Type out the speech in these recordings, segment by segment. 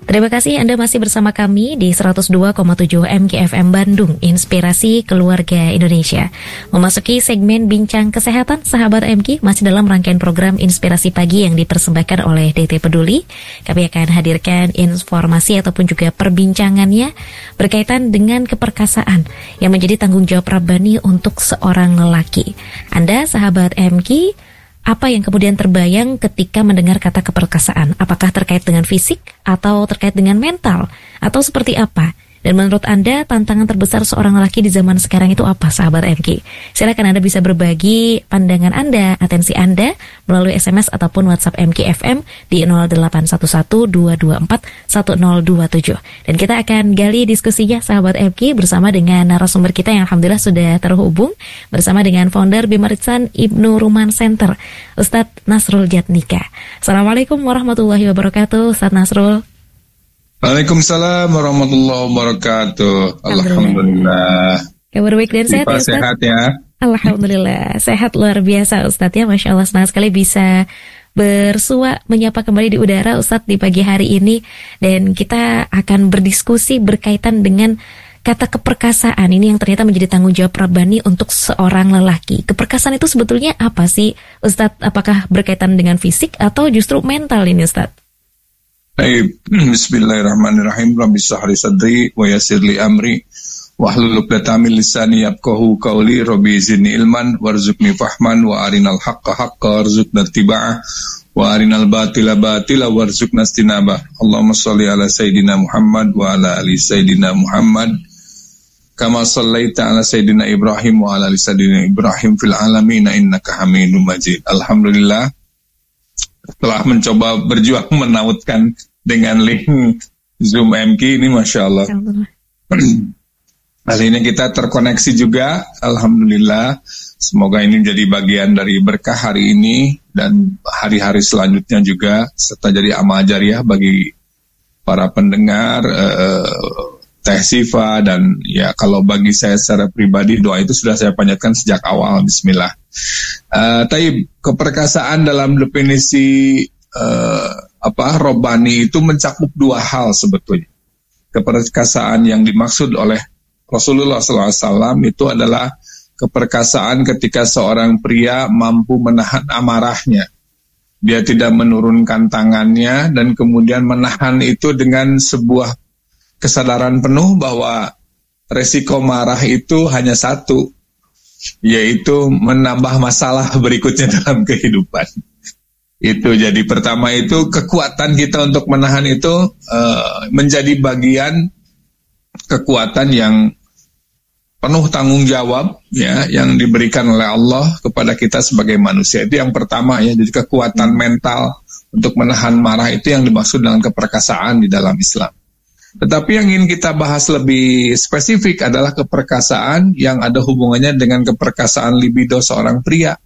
Terima kasih Anda masih bersama kami di 102,7 MKFM Bandung, Inspirasi Keluarga Indonesia. Memasuki segmen Bincang Kesehatan, sahabat MK, masih dalam rangkaian program Inspirasi Pagi yang dipersembahkan oleh DT Peduli. Kami akan hadirkan informasi ataupun juga perbincangannya berkaitan dengan keperkasaan yang menjadi tanggung jawab Rabbani untuk seorang lelaki. Anda, sahabat MK, apa yang kemudian terbayang ketika mendengar kata keperkasaan? Apakah terkait dengan fisik atau terkait dengan mental? Atau seperti apa? Dan menurut Anda, tantangan terbesar seorang lelaki di zaman sekarang itu apa, sahabat MK? Silakan Anda bisa berbagi pandangan Anda, atensi Anda melalui SMS ataupun WhatsApp MKFM di 0811-224-1027. Dan kita akan gali diskusinya, sahabat MK, bersama dengan narasumber kita yang alhamdulillah sudah terhubung bersama dengan founder Bimaritsan Ibnu Ruman Center, Ustadz Nasrul Jatnika. Assalamualaikum warahmatullahi wabarakatuh, Ustadz Nasrul. Waalaikumsalam warahmatullahi wabarakatuh. Alhamdulillah. Kabar baik dan sehat ya, Ustaz? Sehat ya. Alhamdulillah, sehat luar biasa Ustadz ya. Masya Allah, senang sekali bisa bersua menyapa kembali di udara Ustadz di pagi hari ini. Dan kita akan berdiskusi berkaitan dengan kata keperkasaan ini yang ternyata menjadi tanggung jawab Rabbani untuk seorang lelaki. Keperkasaan itu sebetulnya apa sih Ustadz? Apakah berkaitan dengan fisik atau justru mental ini Ustadz? Bismillahirrahmanirrahim. Rabbi shrah sadri wa yassir li amri wahlul 'uqdatam min lisani yafqahu qawli. Rabbi zidni ilman warzuqni fahman wa arinal haqqa haqqan warzuqna ittiba'ah wa arinal batila batila warzuqna istinabah. Allahumma shalli ala sayidina Muhammad wa ala ali sayidina Muhammad kama shallaita ala sayidina Ibrahim wa ala ali sayidina Ibrahim fil alamin innaka Hamidum Majid. Alhamdulillah, telah mencoba berjuang menautkan dengan link Zoom MK ini, Masya Allah. Kali ini kita terkoneksi juga, Alhamdulillah. Semoga ini menjadi bagian dari berkah hari ini dan hari-hari selanjutnya juga, serta jadi amal jariah bagi para pendengar Teh Sifa. Dan ya, kalau bagi saya secara pribadi, doa itu sudah saya panjatkan sejak awal. Bismillah. Tapi keperkasaan dalam definisi Robbani itu mencakup dua hal sebetulnya. Keperkasaan yang dimaksud oleh Rasulullah SAW itu adalah keperkasaan ketika seorang pria mampu menahan amarahnya. Dia tidak menurunkan tangannya dan kemudian menahan itu dengan sebuah kesadaran penuh bahwa resiko marah itu hanya satu, yaitu menambah masalah berikutnya dalam kehidupan. Itu jadi pertama itu kekuatan kita untuk menahan itu menjadi bagian kekuatan yang penuh tanggung jawab ya, yang diberikan oleh Allah kepada kita sebagai manusia. Itu yang pertama ya, jadi kekuatan mental untuk menahan marah itu yang dimaksud dengan keperkasaan di dalam Islam. Tetapi yang ingin kita bahas lebih spesifik adalah keperkasaan yang ada hubungannya dengan keperkasaan libido seorang pria.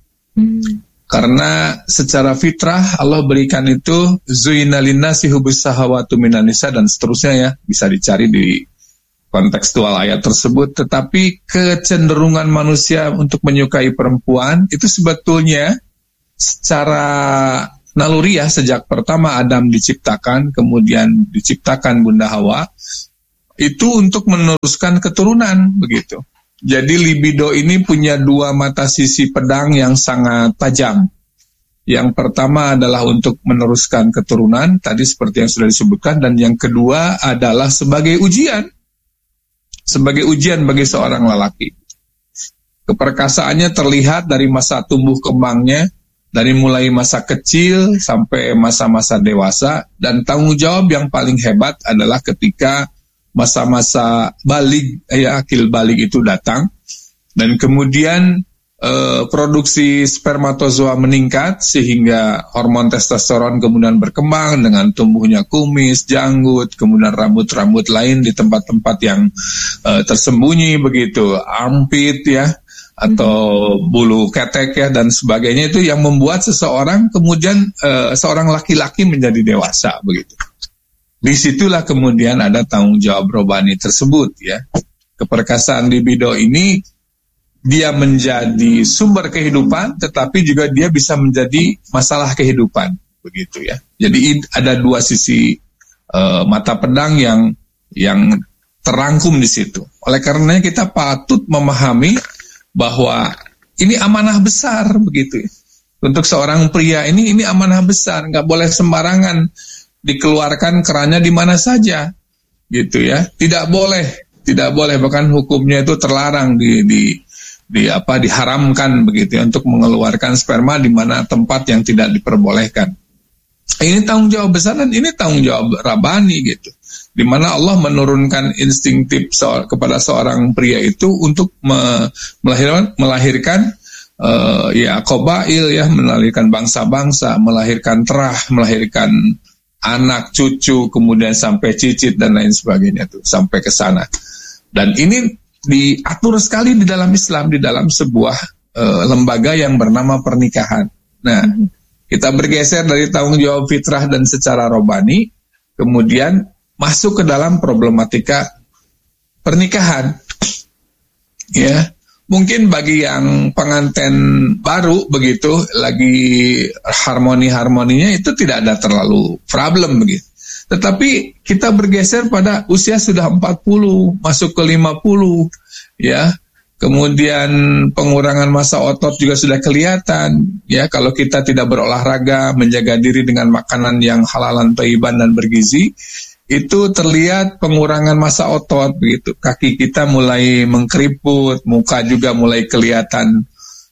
Karena secara fitrah Allah berikan itu zuina linnasi hubbus syahawati minan nisa dan seterusnya ya, bisa dicari di kontekstual ayat tersebut. Tetapi kecenderungan manusia untuk menyukai perempuan itu sebetulnya secara naluriah sejak pertama Adam diciptakan, kemudian diciptakan Bunda Hawa, itu untuk meneruskan keturunan begitu. Jadi libido ini punya dua mata sisi pedang yang sangat tajam. Yang pertama adalah untuk meneruskan keturunan, tadi seperti yang sudah disebutkan, dan yang kedua adalah sebagai ujian. Sebagai ujian bagi seorang lelaki. Keperkasaannya terlihat dari masa tumbuh kembangnya, dari mulai masa kecil sampai masa-masa dewasa, dan tanggung jawab yang paling hebat adalah ketika masa-masa balik, akil balik itu datang, dan kemudian produksi spermatozoa meningkat sehingga hormon testosteron kemudian berkembang dengan tumbuhnya kumis, janggut, kemudian rambut-rambut lain di tempat-tempat yang tersembunyi begitu, armpit ya, atau bulu ketek ya, dan sebagainya, itu yang membuat seseorang kemudian seorang laki-laki menjadi dewasa begitu. Disitulah kemudian ada tanggung jawab Rabbani tersebut ya. Keperkasaan libido ini dia menjadi sumber kehidupan, tetapi juga dia bisa menjadi masalah kehidupan begitu ya. Jadi ada dua sisi mata pedang yang terangkum di situ. Oleh karenanya kita patut memahami bahwa ini amanah besar begitu ya. Untuk seorang pria ini amanah besar, nggak boleh sembarangan dikeluarkan kerannya di mana saja, gitu ya. Tidak boleh bahkan hukumnya itu terlarang diharamkan begitu ya, untuk mengeluarkan sperma di mana tempat yang tidak diperbolehkan. Ini tanggung jawab besar dan ini tanggung jawab Rabbani gitu, di mana Allah menurunkan instinktif kepada seorang pria itu untuk melahirkan qabail ya, melahirkan bangsa-bangsa, melahirkan terah, melahirkan anak, cucu, kemudian sampai cicit dan lain sebagainya tuh, sampai ke sana. Dan ini diatur sekali di dalam Islam, di dalam sebuah lembaga yang bernama pernikahan. Nah, kita bergeser dari tanggung jawab fitrah dan secara robbani, kemudian masuk ke dalam problematika pernikahan. Ya, mungkin bagi yang pengantin baru begitu, lagi harmoni-harmoninya itu tidak ada terlalu problem begitu. Tetapi kita bergeser pada usia sudah 40, masuk ke 50, ya. Kemudian pengurangan massa otot juga sudah kelihatan, ya. Kalau kita tidak berolahraga, menjaga diri dengan makanan yang halalan, thayyiban dan bergizi, itu terlihat pengurangan massa otot begitu. Kaki kita mulai mengkeriput, muka juga mulai kelihatan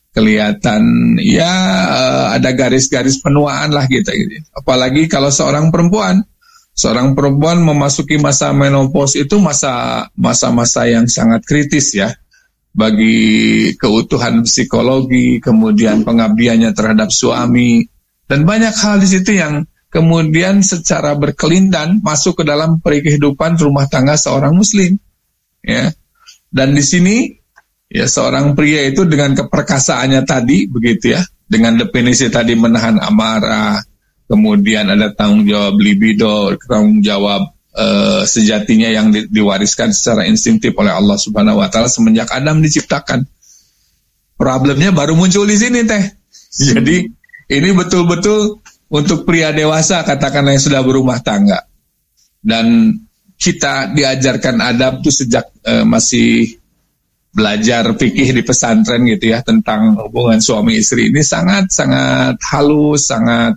ya, ada garis-garis penuaan lah gitu. Apalagi kalau seorang perempuan memasuki masa menopause, itu masa-masa yang sangat kritis ya, bagi keutuhan psikologi, kemudian pengabdiannya terhadap suami, dan banyak hal di situ yang kemudian secara berkelindan masuk ke dalam kehidupan rumah tangga seorang muslim, ya. Dan di sini ya, seorang pria itu dengan keperkasaannya tadi begitu ya, dengan definisi tadi menahan amarah, kemudian ada tanggung jawab libido, tanggung jawab sejatinya yang diwariskan secara instingtif oleh Allah Subhanahu wa taala semenjak Adam diciptakan. Problemnya baru muncul di sini teh. Jadi ini betul-betul untuk pria dewasa, katakanlah yang sudah berumah tangga. Dan kita diajarkan adab itu sejak masih belajar fikih di pesantren gitu ya, tentang hubungan suami istri ini sangat-sangat halus, sangat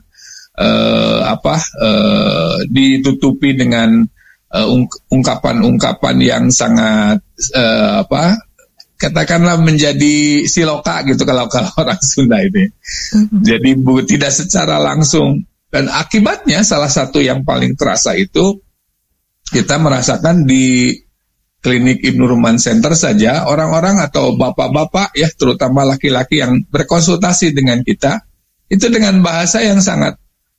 ditutupi dengan ungkapan-ungkapan yang sangat katakanlah menjadi siloka gitu kalau orang Sunda ini. Jadi tidak secara langsung, dan akibatnya salah satu yang paling terasa itu kita merasakan di klinik Ibnu Ruman Center saja, orang-orang atau bapak-bapak ya, terutama laki-laki yang berkonsultasi dengan kita itu dengan bahasa yang sangat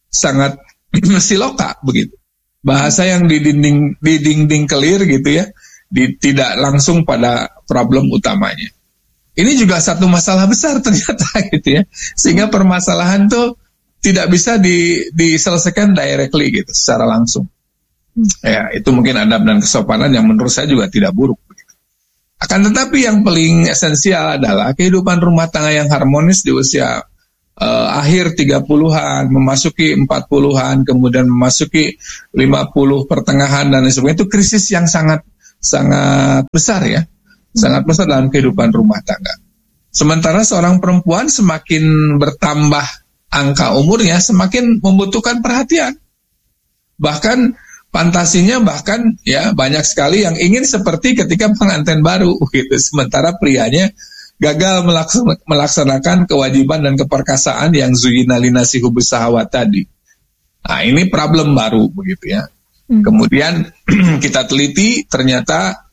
siloka begitu, bahasa yang dinding clear gitu ya, tidak langsung pada problem utamanya. Ini juga satu masalah besar ternyata gitu ya, sehingga permasalahan tuh tidak bisa diselesaikan directly gitu, secara langsung. Ya, itu mungkin adab dan kesopanan yang menurut saya juga tidak buruk begitu. Akan tetapi yang paling esensial adalah kehidupan rumah tangga yang harmonis di usia akhir 30-an, memasuki 40-an, kemudian memasuki 50 pertengahan dan sebagainya, itu krisis yang sangat besar ya, sangat besar dalam kehidupan rumah tangga. Sementara seorang perempuan semakin bertambah angka umurnya, semakin membutuhkan perhatian. Bahkan fantasinya ya banyak sekali yang ingin seperti ketika pengantin baru gitu. Sementara prianya gagal melaksanakan kewajiban dan keperkasaan yang zuyina linasi hubus sahawat tadi. Nah, ini problem baru begitu ya. Kemudian kita teliti, ternyata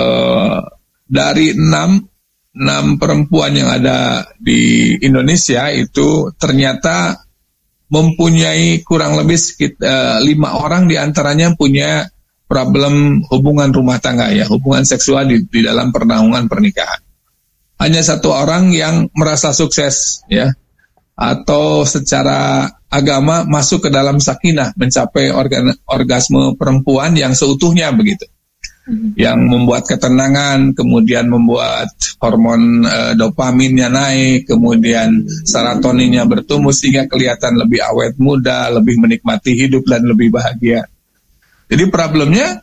dari 6 perempuan yang ada di Indonesia itu ternyata mempunyai kurang lebih sekitar 5 orang diantaranya punya problem hubungan rumah tangga ya, hubungan seksual di dalam pernaungan pernikahan. Hanya 1 orang yang merasa sukses ya, atau secara agama masuk ke dalam sakinah, mencapai orgasme perempuan yang seutuhnya begitu, yang membuat ketenangan, kemudian membuat hormon dopaminnya naik, kemudian serotoninnya bertumbuh sehingga kelihatan lebih awet muda, lebih menikmati hidup dan lebih bahagia. Jadi problemnya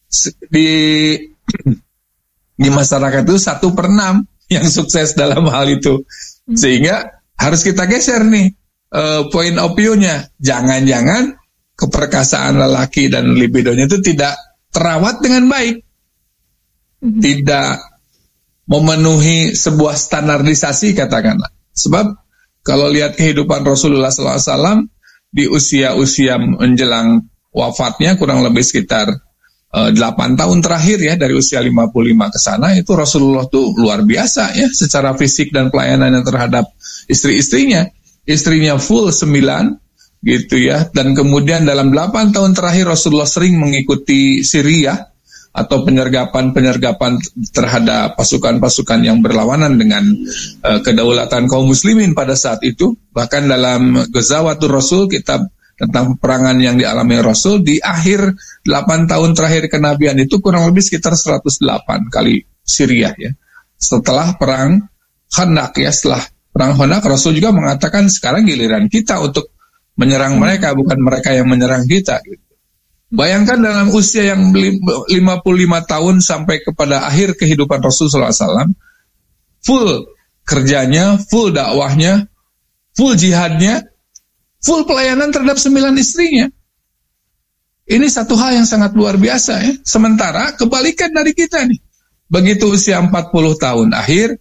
di masyarakat itu 1/6 yang sukses dalam hal itu. Sehingga harus kita geser nih point of view-nya. Jangan-jangan keperkasaan lelaki dan libidonya itu tidak terawat dengan baik. Tidak memenuhi sebuah standarisasi katakanlah. Sebab kalau lihat kehidupan Rasulullah SAW di usia-usia menjelang wafatnya kurang lebih sekitar 8 tahun terakhir ya, dari usia 55 ke sana, itu Rasulullah tuh luar biasa ya secara fisik dan pelayanannya terhadap istri-istrinya. Istrinya full 9 gitu ya, dan kemudian dalam 8 tahun terakhir Rasulullah sering mengikuti Syria atau penyergapan terhadap pasukan-pasukan yang berlawanan dengan kedaulatan kaum muslimin pada saat itu. Bahkan dalam Ghazawatul Rasul, kitab tentang peperangan yang dialami Rasul, di akhir 8 tahun terakhir kenabian itu kurang lebih sekitar 108 kali Syria ya. Setelah perang Khandaq ya, setelah perang Khandaq Rasul juga mengatakan sekarang giliran kita untuk menyerang mereka, bukan mereka yang menyerang kita gitu. Bayangkan dalam usia yang 55 tahun sampai kepada akhir kehidupan Rasulullah SAW, full kerjanya, full dakwahnya, full jihadnya, full pelayanan terhadap 9 istrinya. Ini satu hal yang sangat luar biasa ya. Sementara kebalikan dari kita nih. Begitu usia 40 tahun akhir,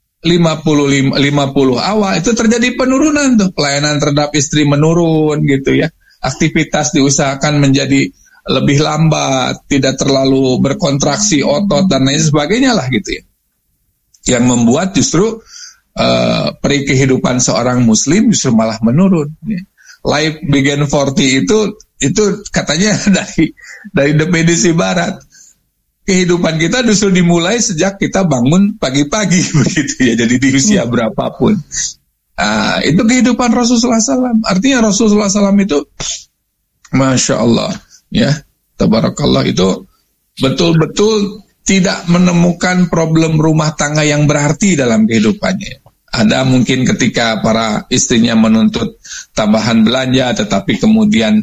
50 awal itu terjadi penurunan tuh. Pelayanan terhadap istri menurun gitu ya. Aktivitas diusahakan menjadi lebih lambat, tidak terlalu berkontraksi otot dan lain sebagainya lah gitu ya. Yang membuat justru peri kehidupan seorang muslim justru malah menurun ya. Life Begin 40 itu katanya dari definisi barat. Kehidupan kita justru dimulai sejak kita bangun pagi-pagi begitu ya. Jadi di usia berapapun. Itu kehidupan Rasulullah SAW. Artinya Rasulullah SAW itu Masya Allah ya, tabarakallah, itu betul-betul tidak menemukan problem rumah tangga yang berarti dalam kehidupannya. Ada mungkin ketika para istrinya menuntut tambahan belanja, tetapi kemudian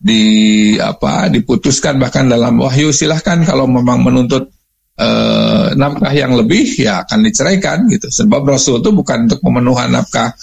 diputuskan bahkan dalam wahyu, silahkan kalau memang menuntut nafkah yang lebih ya akan diceraikan gitu. Sebab Rasul itu bukan untuk pemenuhan nafkah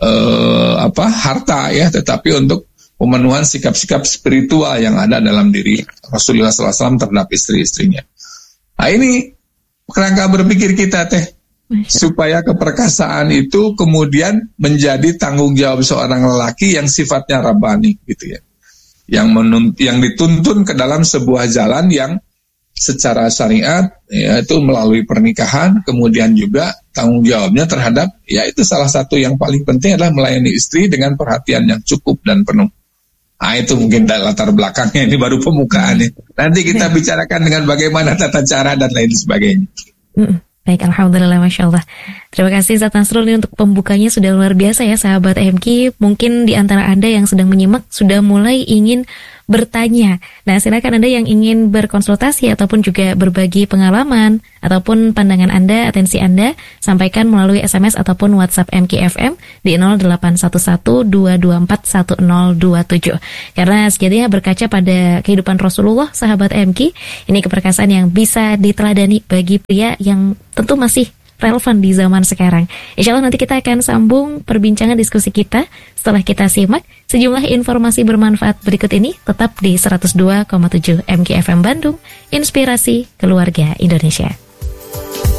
harta ya, tetapi untuk pemenuhan sikap-sikap spiritual yang ada dalam diri Rasulullah SAW terhadap istri-istrinya. Nah ini kerangka berpikir kita supaya keperkasaan itu kemudian menjadi tanggung jawab seorang lelaki yang sifatnya rabbani gitu ya, yang dituntun ke dalam sebuah jalan yang secara syariat yaitu melalui pernikahan, kemudian juga tanggung jawabnya terhadap itu salah satu yang paling penting adalah melayani istri dengan perhatian yang cukup dan penuh. Itu mungkin latar belakangnya, ini baru pembukaannya. Nanti kita bicarakan dengan bagaimana tata cara dan lain sebagainya. Baik, Alhamdulillah, Masya Allah. Terima kasih Ustaz Nasrul ini untuk pembukanya sudah luar biasa ya sahabat MK. Mungkin di antara Anda yang sedang menyimak sudah mulai ingin bertanya. Nah, silakan Anda yang ingin berkonsultasi ataupun juga berbagi pengalaman ataupun pandangan Anda, atensi Anda, sampaikan melalui SMS ataupun WhatsApp MKFM di 0811-224-1027. Karena sejatinya berkaca pada kehidupan Rasulullah, sahabat MK, ini keperkasaan yang bisa diteladani bagi pria yang tentu masih relevan di zaman sekarang. Insya Allah nanti kita akan sambung perbincangan diskusi kita setelah kita simak sejumlah informasi bermanfaat berikut ini, tetap di 102,7 MKFM Bandung, Inspirasi Keluarga Indonesia.